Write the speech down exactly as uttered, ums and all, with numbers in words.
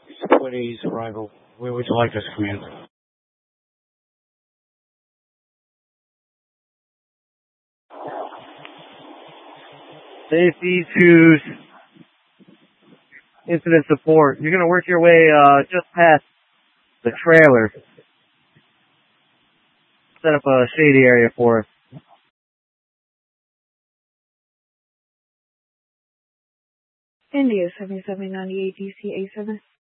Twin eighties arrival. Where would you like us to land? Safety to incident support. You're gonna work your way uh, just past the trailer. Set up a shady area for us. India seven seven nine eight D C A seven.